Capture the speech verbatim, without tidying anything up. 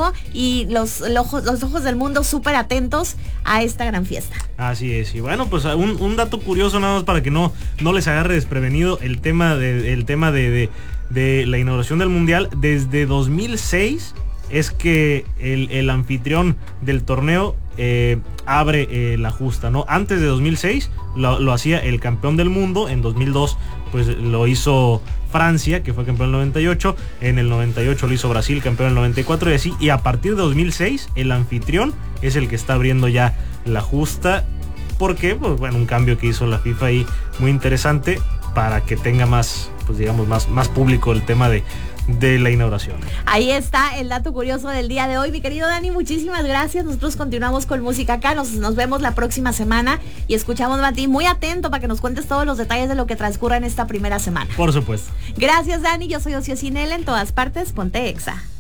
contigo y los, los, los ojos del mundo súper atentos a esta gran fiesta. Así es, y bueno, pues un, un dato curioso nada más para que no, no les agarre desprevenido el tema de, el tema de, de, de la inauguración del Mundial. Desde dos mil seis es que el, el anfitrión del torneo eh, abre eh, la justa, ¿no? Antes de dos mil seis lo, lo hacía el campeón del mundo, en dos mil dos pues lo hizo Francia, que fue campeón en el noventa y ocho, en el noventa y ocho lo hizo Brasil, campeón en el noventa y cuatro y así, y a partir de dos mil seis el anfitrión es el que está abriendo ya la justa. ¿Por qué? Pues bueno, un cambio que hizo la FIFA ahí muy interesante para que tenga más, pues digamos, más, más público el tema de de la inauguración. Ahí está el dato curioso del día de hoy, mi querido Dani, muchísimas gracias. Nosotros continuamos con música acá, nos, nos vemos la próxima semana y escuchamos a ti muy atento para que nos cuentes todos los detalles de lo que transcurra en esta primera semana. Por supuesto. Gracias, Dani, yo soy Ocio Cinel, en todas partes, ponte Exa.